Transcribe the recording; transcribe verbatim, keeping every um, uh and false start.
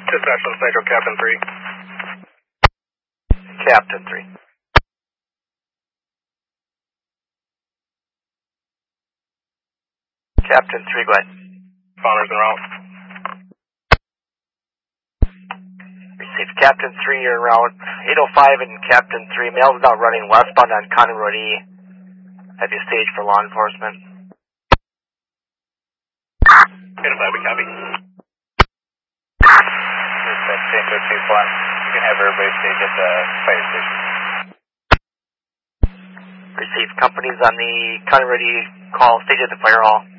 Dispatch on Central, Captain three. Captain three. Captain three, go ahead. Spawners en route. Received. Captain three, you're en route. eight oh five and Captain three. Mail's now running westbound on Conner Road E. Have you staged for law enforcement? eight oh five, we copy. Dispatch Tango two one. You can have everybody stage at the fire station. Received. Companies on the Conner Road E call. Stage at the fire hall.